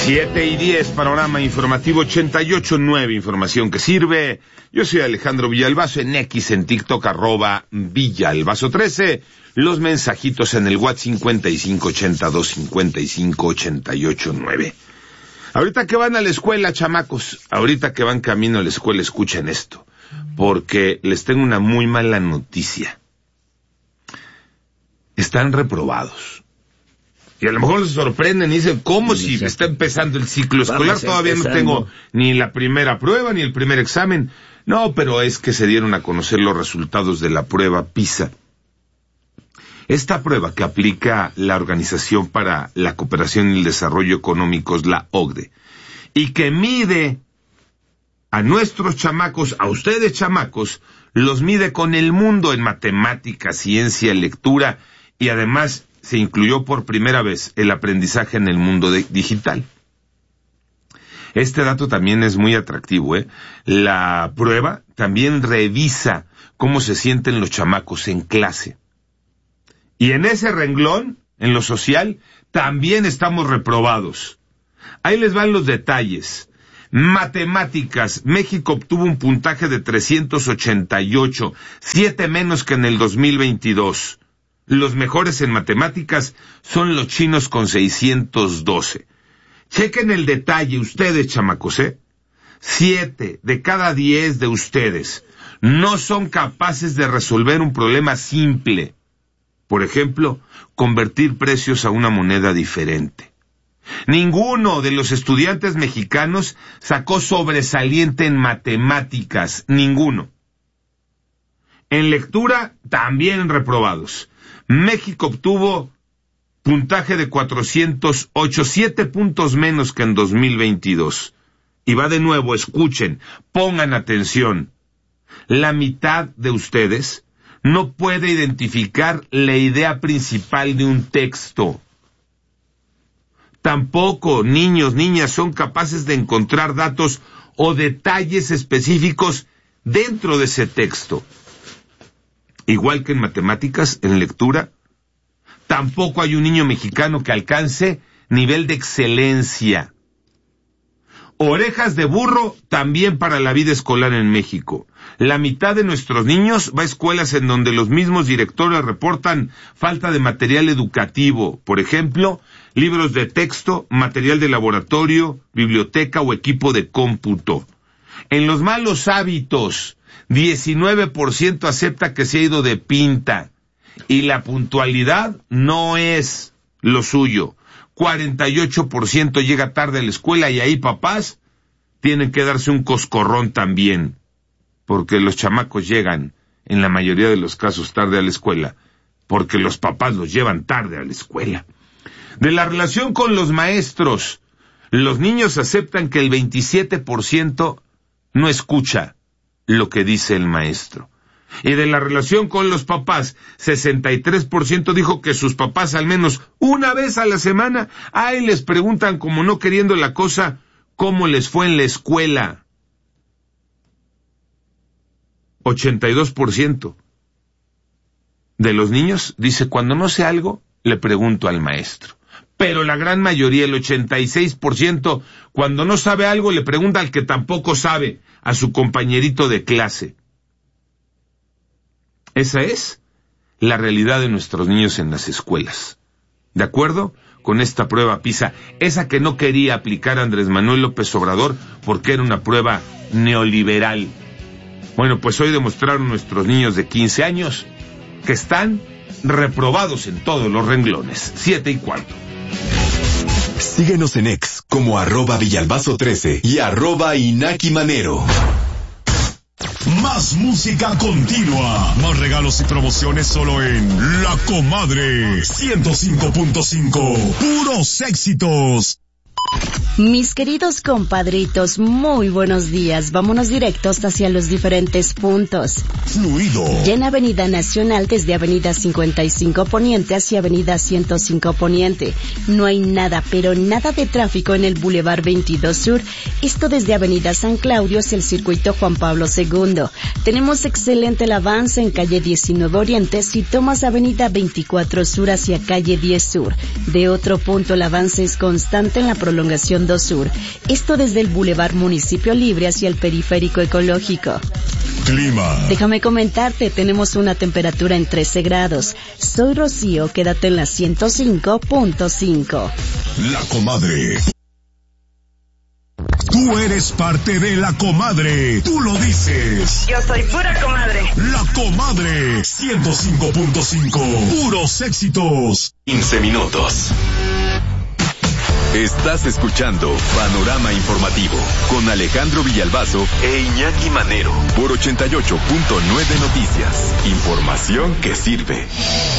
7:10, panorama informativo 88.9, información que sirve. Yo soy Alejandro Villalbazo, en X, en TikTok, @Villalbazo13. Los mensajitos en el WhatsApp 5582558889. Ahorita que van a la escuela, chamacos, ahorita que van camino a la escuela, escuchen esto, porque les tengo una muy mala noticia. Están reprobados. Y a lo mejor se sorprenden y dicen, ¿cómo si está empezando el ciclo escolar? Todavía no tengo ni la primera prueba ni el primer examen. No, pero es que se dieron a conocer los resultados de la prueba PISA. Esta prueba que aplica la Organización para la Cooperación y el Desarrollo Económicos, la OCDE, y que mide a nuestros chamacos, a ustedes chamacos, los mide con el mundo en matemáticas, ciencia, lectura, y además se incluyó por primera vez el aprendizaje en el mundo digital. Este dato también es muy atractivo, ¿eh? La prueba también revisa cómo se sienten los chamacos en clase. Y en ese renglón, en lo social, también estamos reprobados. Ahí les van los detalles. Matemáticas, México obtuvo un puntaje de 388, 7 menos que en el 2022. Los mejores en matemáticas son los chinos con 612. Chequen el detalle ustedes, chamacos, 7 de cada 10 de ustedes no son capaces de resolver un problema simple. Por ejemplo, convertir precios a una moneda diferente. Ninguno de los estudiantes mexicanos sacó sobresaliente en matemáticas, ninguno. En lectura, también reprobados. México obtuvo puntaje de 408, 7 puntos menos que en 2022. Y va de nuevo, escuchen, pongan atención. La mitad de ustedes no puede identificar la idea principal de un texto. Tampoco niños, niñas son capaces de encontrar datos o detalles específicos dentro de ese texto. Igual que en matemáticas, en lectura, tampoco hay un niño mexicano que alcance nivel de excelencia. Orejas de burro también para la vida escolar en México. La mitad de nuestros niños va a escuelas en donde los mismos directores reportan falta de material educativo, por ejemplo, libros de texto, material de laboratorio, biblioteca o equipo de cómputo. En los malos hábitos, 19% acepta que se ha ido de pinta, y la puntualidad no es lo suyo. 48% llega tarde a la escuela, y ahí papás tienen que darse un coscorrón también, porque los chamacos llegan, en la mayoría de los casos, tarde a la escuela, porque los papás los llevan tarde a la escuela. De la relación con los maestros, los niños aceptan que el 27% no escucha lo que dice el maestro. Y de la relación con los papás, 63% dijo que sus papás al menos una vez a la semana, ahí les preguntan, como no queriendo la cosa, cómo les fue en la escuela. 82% de los niños dice, cuando no sé algo, le pregunto al maestro. Pero la gran mayoría, el 86%, cuando no sabe algo, le pregunta al que tampoco sabe, a su compañerito de clase. Esa es la realidad de nuestros niños en las escuelas. ¿De acuerdo? Con esta prueba PISA, esa que no quería aplicar Andrés Manuel López Obrador porque era una prueba neoliberal. Bueno, pues hoy demostraron nuestros niños de 15 años que están reprobados en todos los renglones. 7:15. Síguenos en X como @Villalbazo13 y @Inaki Manero. Más música continua, más regalos y promociones solo en La Comadre 105.5. Puros éxitos. Mis queridos compadritos, muy buenos días. Vámonos directos hacia los diferentes puntos. Fluido. Ya en Avenida Nacional, desde Avenida 55 Poniente hacia Avenida 105 Poniente. No hay nada, pero nada de tráfico en el Boulevard 22 Sur. Esto desde Avenida San Claudio hacia el Circuito Juan Pablo II. Tenemos excelente el avance en Calle 19 Oriente si tomas Avenida 24 Sur hacia Calle 10 Sur. De otro punto, el avance es constante en la prolongación Prolongación 2 Sur. Esto desde el Boulevard Municipio Libre hacia el Periférico Ecológico. Clima. Déjame comentarte, tenemos una temperatura en 13 grados. Soy Rocío, quédate en la 105.5. La Comadre. Tú eres parte de La Comadre. Tú lo dices. Yo soy pura comadre. La Comadre 105.5. Puros éxitos. 15 minutos. Estás escuchando Panorama Informativo con Alejandro Villalbazo e Iñaki Manero por 88.9 Noticias. Información que sirve.